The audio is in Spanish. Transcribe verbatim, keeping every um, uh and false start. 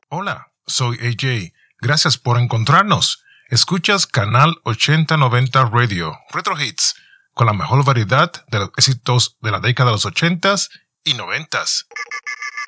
Hola, soy A J. Gracias por encontrarnos. Escuchas Canal ochenta noventa Radio, Retro Hits, con la mejor variedad de los éxitos de la década de los ochentas y noventas.